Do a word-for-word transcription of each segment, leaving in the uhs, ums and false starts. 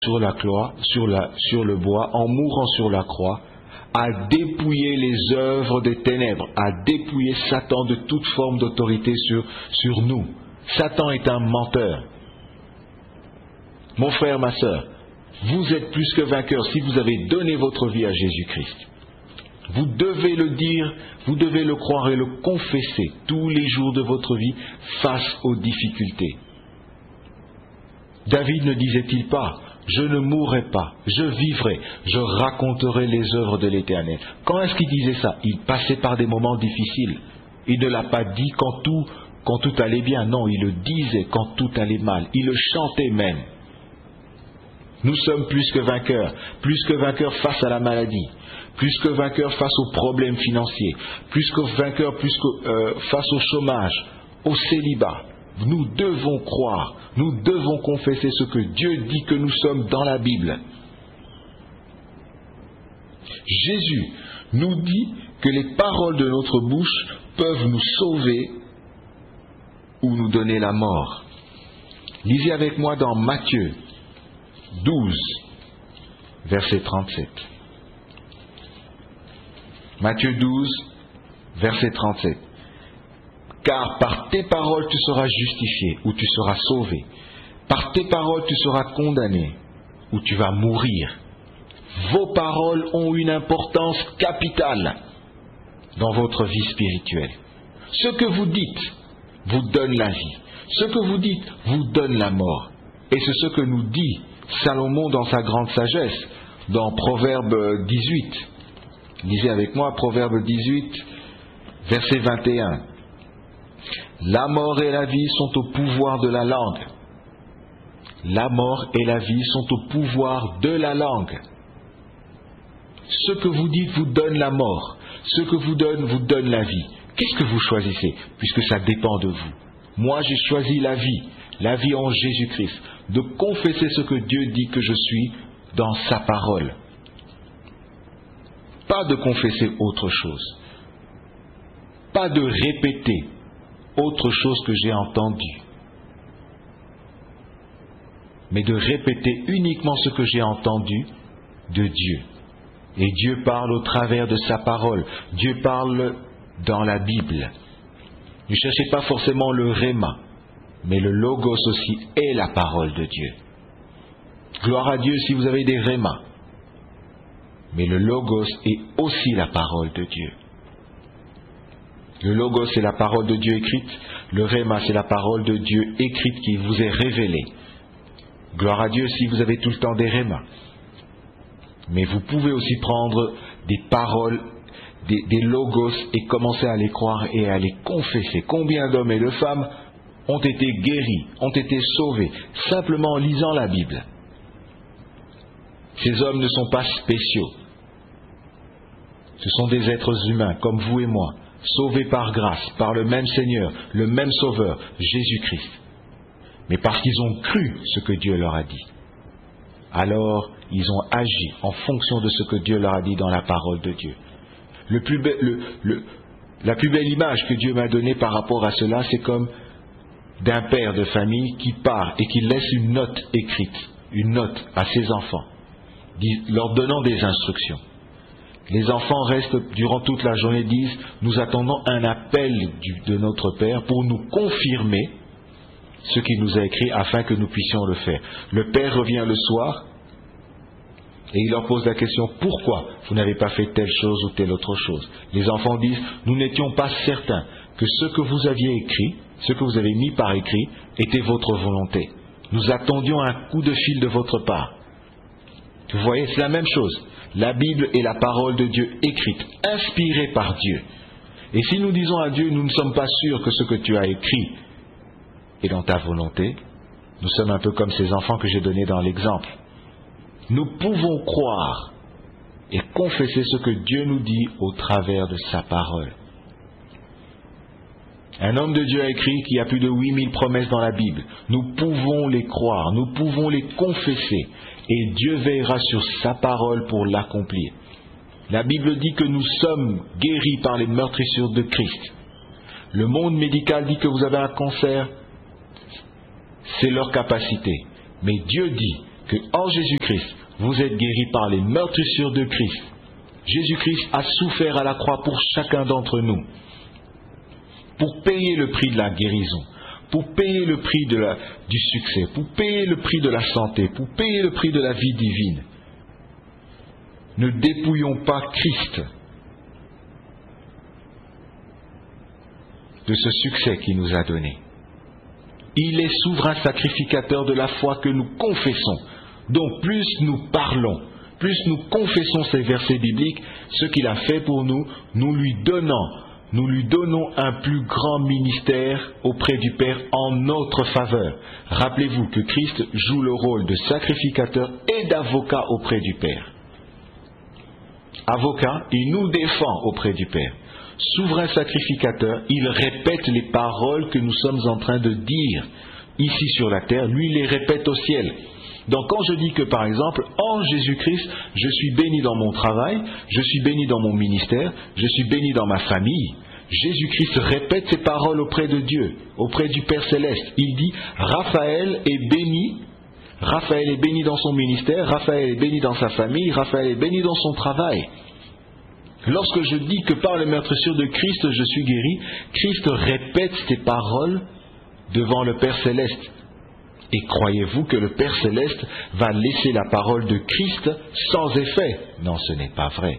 sur la croix, sur, la, sur le bois, en mourant sur la croix, a dépouillé les œuvres des ténèbres, a dépouillé Satan de toute forme d'autorité sur, sur nous. Satan est un menteur. Mon frère, ma sœur, vous êtes plus que vainqueur si vous avez donné votre vie à Jésus-Christ. Vous devez le dire, vous devez le croire et le confesser tous les jours de votre vie face aux difficultés. David ne disait-il pas « Je ne mourrai pas, je vivrai, je raconterai les œuvres de l'Éternel ». Quand est-ce qu'il disait ça? Il passait par des moments difficiles. Il ne l'a pas dit quand tout, quand tout allait bien. Non, il le disait quand tout allait mal. Il le chantait même. Nous sommes plus que vainqueurs, plus que vainqueurs face à la maladie, plus que vainqueurs face aux problèmes financiers, plus que vainqueurs plus que, euh, face au chômage, au célibat. Nous devons croire, nous devons confesser ce que Dieu dit que nous sommes dans la Bible. Jésus nous dit que les paroles de notre bouche peuvent nous sauver ou nous donner la mort. Lisez avec moi dans Matthieu douze, verset trente-sept. Matthieu douze, verset trente-sept. Car par tes paroles tu seras justifié ou tu seras sauvé. Par tes paroles tu seras condamné ou tu vas mourir. Vos paroles ont une importance capitale dans votre vie spirituelle. Ce que vous dites vous donne la vie. Ce que vous dites vous donne la mort. Et c'est ce que nous dit Salomon dans sa grande sagesse, dans Proverbe dix-huit. Lisez avec moi Proverbe dix-huit, verset vingt et un. La mort et la vie sont au pouvoir de la langue. La mort et la vie sont au pouvoir de la langue. Ce que vous dites vous donne la mort. Ce que vous donne vous donne la vie. Qu'est-ce que vous choisissez? Puisque ça dépend de vous. Moi, j'ai choisi la vie. La vie en Jésus-Christ. De confesser ce que Dieu dit que je suis dans sa parole. Pas de confesser autre chose. Pas de répéter autre chose que j'ai entendu. Mais de répéter uniquement ce que j'ai entendu de Dieu. Et Dieu parle au travers de sa parole. Dieu parle dans la Bible. Ne cherchez pas forcément le réma, mais le logos aussi est la parole de Dieu. Gloire à Dieu si vous avez des rémas. Mais le logos est aussi la parole de Dieu. Le logos c'est la parole de Dieu écrite. Le réma c'est la parole de Dieu écrite qui vous est révélée. Gloire à Dieu si vous avez tout le temps des rémas. Mais vous pouvez aussi prendre des paroles, des, des logos et commencer à les croire et à les confesser. Combien d'hommes et de femmes ont été guéris, ont été sauvés, simplement en lisant la Bible. Ces hommes ne sont pas spéciaux. Ce sont des êtres humains comme vous et moi, sauvés par grâce, par le même Seigneur, le même Sauveur, Jésus-Christ. Mais parce qu'ils ont cru ce que Dieu leur a dit. Alors, ils ont agi en fonction de ce que Dieu leur a dit dans la parole de Dieu. Le plus be- le, le, la plus belle image que Dieu m'a donnée par rapport à cela, c'est comme d'un père de famille qui part et qui laisse une note écrite, une note à ses enfants, leur donnant des instructions. Les enfants restent durant toute la journée, disent « Nous attendons un appel du, de notre Père pour nous confirmer ce qu'il nous a écrit afin que nous puissions le faire. » Le Père revient le soir et il leur pose la question « Pourquoi vous n'avez pas fait telle chose ou telle autre chose ?» Les enfants disent « Nous n'étions pas certains que ce que vous aviez écrit, ce que vous avez mis par écrit, était votre volonté. Nous attendions un coup de fil de votre part. » Vous voyez, c'est la même chose. La Bible est la parole de Dieu écrite, inspirée par Dieu. Et si nous disons à Dieu, nous ne sommes pas sûrs que ce que tu as écrit est dans ta volonté, nous sommes un peu comme ces enfants que j'ai donnés dans l'exemple. Nous pouvons croire et confesser ce que Dieu nous dit au travers de sa parole. Un homme de Dieu a écrit qu'il y a plus de huit mille promesses dans la Bible. Nous pouvons les croire, nous pouvons les confesser. Et Dieu veillera sur sa parole pour l'accomplir. La Bible dit que nous sommes guéris par les meurtrissures de Christ. Le monde médical dit que vous avez un cancer, c'est leur capacité. Mais Dieu dit que en Jésus-Christ, vous êtes guéris par les meurtrissures de Christ. Jésus-Christ a souffert à la croix pour chacun d'entre nous, pour payer le prix de la guérison, pour payer le prix de la, du succès, pour payer le prix de la santé, pour payer le prix de la vie divine. Ne dépouillons pas Christ de ce succès qu'il nous a donné. Il est souverain sacrificateur de la foi que nous confessons. Donc plus nous parlons, plus nous confessons ces versets bibliques, ce qu'il a fait pour nous, nous lui donnons, nous lui donnons un plus grand ministère auprès du Père en notre faveur. Rappelez-vous que Christ joue le rôle de sacrificateur et d'avocat auprès du Père. Avocat, il nous défend auprès du Père. Souverain sacrificateur, il répète les paroles que nous sommes en train de dire ici sur la terre, lui il les répète au ciel. Donc quand je dis que par exemple, en Jésus-Christ, je suis béni dans mon travail, je suis béni dans mon ministère, je suis béni dans ma famille, Jésus-Christ répète ces paroles auprès de Dieu, auprès du Père Céleste. Il dit, Raphaël est béni, Raphaël est béni dans son ministère, Raphaël est béni dans sa famille, Raphaël est béni dans son travail. Lorsque je dis que par les meurtrissures de Christ, je suis guéri, Christ répète ces paroles devant le Père Céleste. Et croyez-vous que le Père Céleste va laisser la parole de Christ sans effet? Non, ce n'est pas vrai.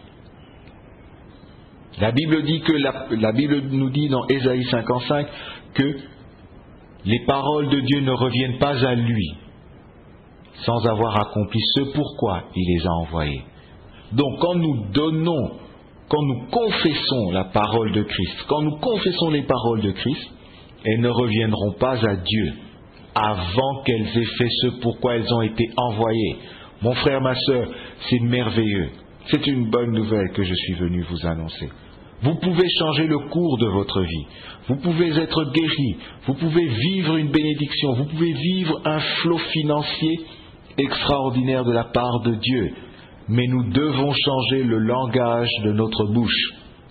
La Bible dit que la, la Bible nous dit dans Ésaïe cinquante-cinq que les paroles de Dieu ne reviennent pas à lui sans avoir accompli ce pourquoi il les a envoyées. Donc quand nous donnons, quand nous confessons la parole de Christ, quand nous confessons les paroles de Christ, elles ne reviendront pas à Dieu avant qu'elles aient fait ce pourquoi elles ont été envoyées. Mon frère, ma sœur, c'est merveilleux. C'est une bonne nouvelle que je suis venu vous annoncer. Vous pouvez changer le cours de votre vie. Vous pouvez être guéri. Vous pouvez vivre une bénédiction. Vous pouvez vivre un flot financier extraordinaire de la part de Dieu. Mais nous devons changer le langage de notre bouche.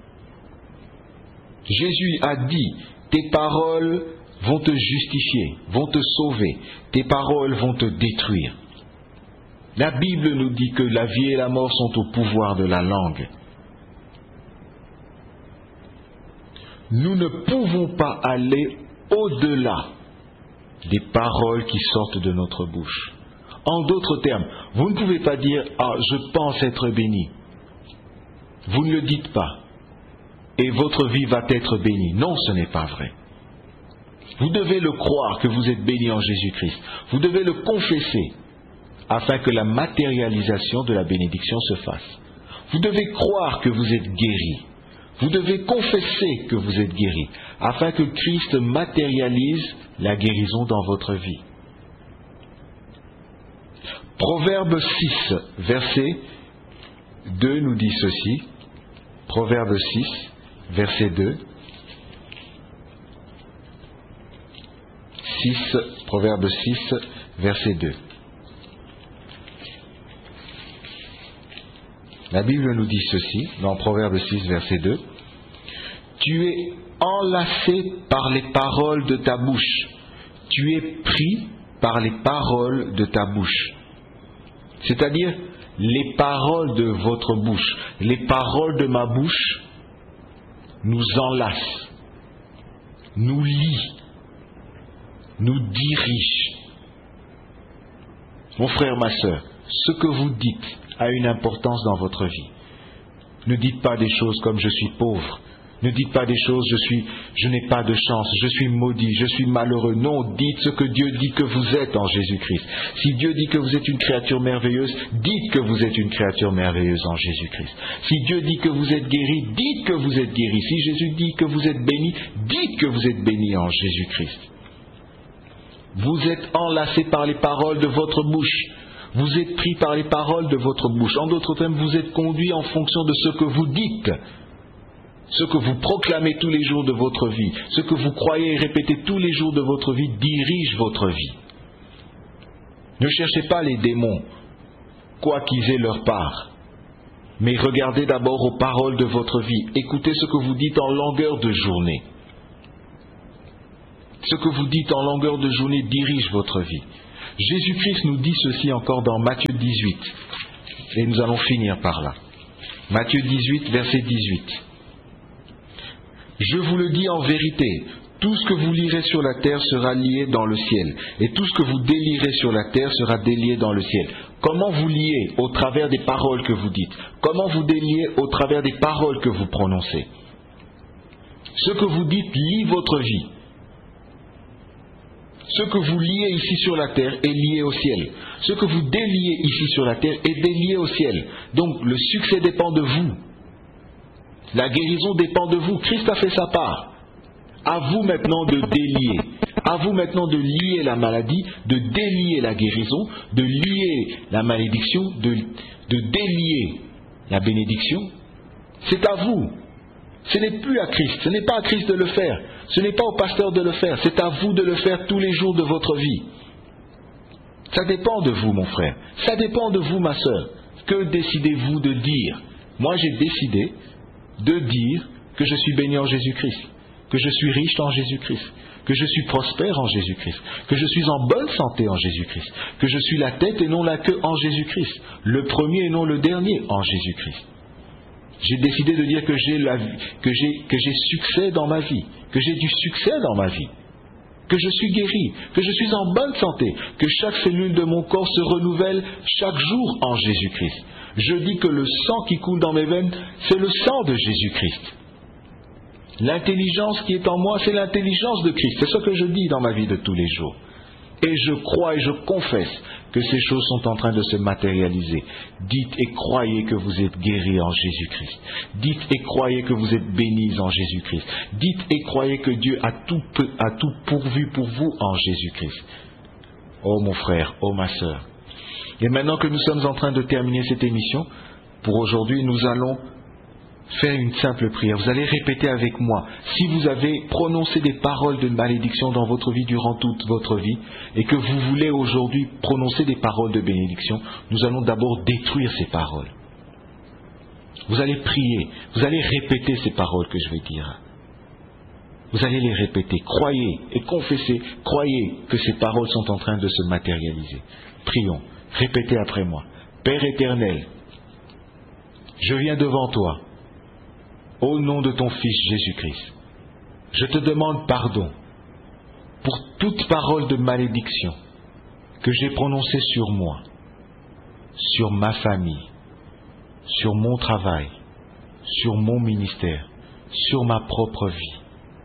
Jésus a dit, tes paroles vont te justifier, vont te sauver, tes paroles vont te détruire. La Bible nous dit que la vie et la mort sont au pouvoir de la langue. Nous ne pouvons pas aller au-delà des paroles qui sortent de notre bouche. En d'autres termes, vous ne pouvez pas dire « Ah, je pense être béni ». Vous ne le dites pas. Et votre vie va être bénie. Non, ce n'est pas vrai. Vous devez le croire que vous êtes béni en Jésus-Christ. Vous devez le confesser afin que la matérialisation de la bénédiction se fasse. Vous devez croire que vous êtes guéri. Vous devez confesser que vous êtes guéri afin que Christ matérialise la guérison dans votre vie. Proverbe six, verset deux nous dit ceci. Proverbe six, verset deux. six, Proverbe six, verset deux. La Bible nous dit ceci, dans Proverbe six, verset deux. Tu es enlacé par les paroles de ta bouche. Tu es pris par les paroles de ta bouche. C'est-à-dire, les paroles de votre bouche, les paroles de ma bouche nous enlacent, nous lient, nous dirigent. Mon frère, ma sœur, ce que vous dites a une importance dans votre vie. Ne dites pas des choses comme je suis pauvre. Ne dites pas des choses, je suis, je n'ai pas de chance, je suis maudit, je suis malheureux. Non, dites ce que Dieu dit que vous êtes en Jésus-Christ. Si Dieu dit que vous êtes une créature merveilleuse, dites que vous êtes une créature merveilleuse en Jésus-Christ. Si Dieu dit que vous êtes guéri, dites que vous êtes guéri. Si Jésus dit que vous êtes béni, dites que vous êtes béni en Jésus-Christ. Vous êtes enlacés par les paroles de votre bouche. Vous êtes pris par les paroles de votre bouche. En d'autres termes, vous êtes conduit en fonction de ce que vous dites. Ce que vous proclamez tous les jours de votre vie, ce que vous croyez et répétez tous les jours de votre vie, dirige votre vie. Ne cherchez pas les démons, quoi qu'ils aient leur part, mais regardez d'abord aux paroles de votre vie. Écoutez ce que vous dites en longueur de journée. Ce que vous dites en longueur de journée dirige votre vie. Jésus-Christ nous dit ceci encore dans Matthieu dix-huit. Et nous allons finir par là. Matthieu dix-huit, verset dix-huit. Je vous le dis en vérité, tout ce que vous lirez sur la terre sera lié dans le ciel, et tout ce que vous délierez sur la terre sera délié dans le ciel. Comment vous liez au travers des paroles que vous dites? Comment vous déliez au travers des paroles que vous prononcez? Ce que vous dites lie votre vie. Ce que vous liez ici sur la terre est lié au ciel. Ce que vous déliez ici sur la terre est délié au ciel. Donc le succès dépend de vous. La guérison dépend de vous. Christ a fait sa part. À vous maintenant de délier. À vous maintenant de lier la maladie, de délier la guérison, de lier la malédiction, de, de délier la bénédiction. C'est à vous. Ce n'est plus à Christ. Ce n'est pas à Christ de le faire. Ce n'est pas au pasteur de le faire. C'est à vous de le faire tous les jours de votre vie. Ça dépend de vous, mon frère. Ça dépend de vous, ma sœur. Que décidez-vous de dire? Moi, j'ai décidé de dire que je suis béni en Jésus-Christ, que je suis riche en Jésus-Christ, que je suis prospère en Jésus-Christ, que je suis en bonne santé en Jésus-Christ, que je suis la tête et non la queue en Jésus-Christ, le premier et non le dernier en Jésus-Christ. J'ai décidé de dire que j'ai, la, que, j'ai, que j'ai succès dans ma vie, que j'ai du succès dans ma vie, que je suis guéri, que je suis en bonne santé, que chaque cellule de mon corps se renouvelle chaque jour en Jésus-Christ. Je dis que le sang qui coule dans mes veines, c'est le sang de Jésus-Christ. L'intelligence qui est en moi, c'est l'intelligence de Christ. C'est ce que je dis dans ma vie de tous les jours. Et je crois et je confesse que ces choses sont en train de se matérialiser. Dites et croyez que vous êtes guéris en Jésus-Christ. Dites et croyez que vous êtes bénis en Jésus-Christ. Dites et croyez que Dieu a tout, a tout pourvu pour vous en Jésus-Christ. Oh mon frère, oh ma sœur. Et maintenant que nous sommes en train de terminer cette émission, pour aujourd'hui, nous allons faire une simple prière. Vous allez répéter avec moi. Si vous avez prononcé des paroles de malédiction dans votre vie durant toute votre vie, et que vous voulez aujourd'hui prononcer des paroles de bénédiction, nous allons d'abord détruire ces paroles. Vous allez prier, vous allez répéter ces paroles que je vais dire. Vous allez les répéter. Croyez et confessez, croyez que ces paroles sont en train de se matérialiser. Prions. Répétez après moi. Père éternel, je viens devant toi. Au nom de ton Fils Jésus-Christ, je te demande pardon pour toute parole de malédiction que j'ai prononcée sur moi, sur ma famille, sur mon travail, sur mon ministère, sur ma propre vie.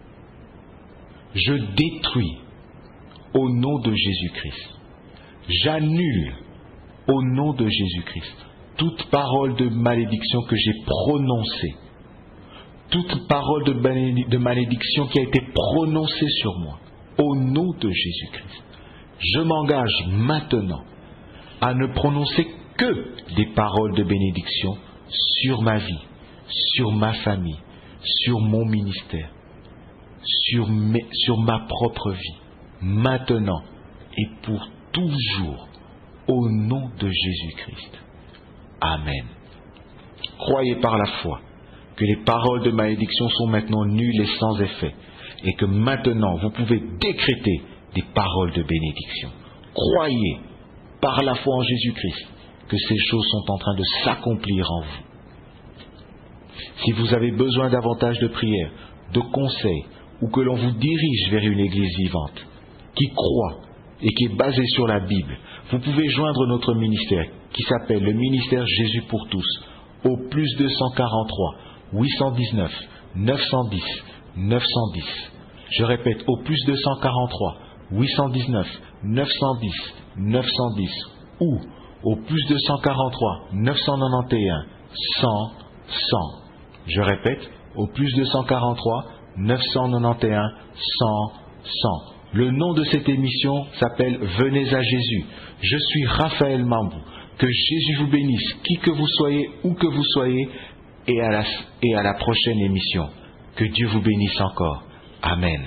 Je détruis au nom de Jésus-Christ. J'annule au nom de Jésus-Christ toute parole de malédiction que j'ai prononcée. Toute parole de malédiction qui a été prononcée sur moi, au nom de Jésus-Christ. Je m'engage maintenant à ne prononcer que des paroles de bénédiction sur ma vie, sur ma famille, sur mon ministère, sur, mes, sur ma propre vie, maintenant et pour toujours, au nom de Jésus-Christ. Amen. Croyez par la foi que les paroles de malédiction sont maintenant nulles et sans effet, et que maintenant vous pouvez décréter des paroles de bénédiction. Croyez par la foi en Jésus-Christ que ces choses sont en train de s'accomplir en vous. Si vous avez besoin davantage de prières, de conseils, ou que l'on vous dirige vers une église vivante, qui croit et qui est basée sur la Bible, vous pouvez joindre notre ministère, qui s'appelle le ministère Jésus pour tous, au plus deux cent quarante-trois, huit cent dix-neuf, neuf cent dix, neuf cent dix. Je répète, au plus deux cent quarante-trois, huit cent dix-neuf, neuf cent dix, neuf cent dix, ou au plus deux cent quarante-trois, neuf cent quatre-vingt-onze, cent, cent. Je répète, au plus deux cent quarante-trois, neuf cent quatre-vingt-onze, cent, cent. Le nom de cette émission s'appelle Venez à Jésus. Je suis Raphaël Mambou. Que Jésus vous bénisse, qui que vous soyez, où que vous soyez, et à la, et à la prochaine émission. Que Dieu vous bénisse encore. Amen.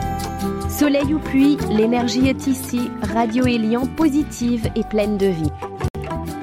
Soleil ou pluie, l'énergie est ici. Radio Élian, positive et pleine de vie.